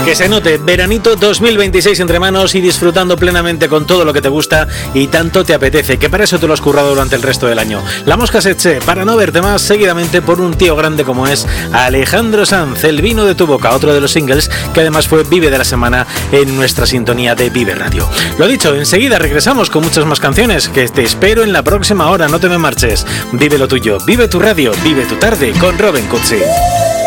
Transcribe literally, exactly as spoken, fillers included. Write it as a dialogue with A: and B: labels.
A: Que se note, veranito dos mil veintiséis entre manos y disfrutando plenamente con todo lo que te gusta y tanto te apetece, que para eso te lo has currado durante el resto del año. La Mosca Setche, para no verte más seguidamente por un tío grande como es Alejandro Sanz, El vino de tu boca, otro de los singles que además fue Vive de la semana en nuestra sintonía de Vive Radio. Lo dicho, enseguida regresamos con muchas más canciones, que te espero en la próxima hora, no te me marches. Vive lo tuyo, vive tu radio, vive tu tarde con Robin Cutsi.